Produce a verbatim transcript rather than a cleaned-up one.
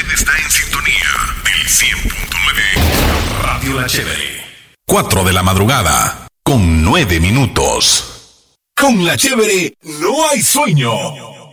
está en sintonía del cien punto nueve Radio La Chévere. cuatro de la madrugada, con nueve minutos. Con La Chévere no hay sueño.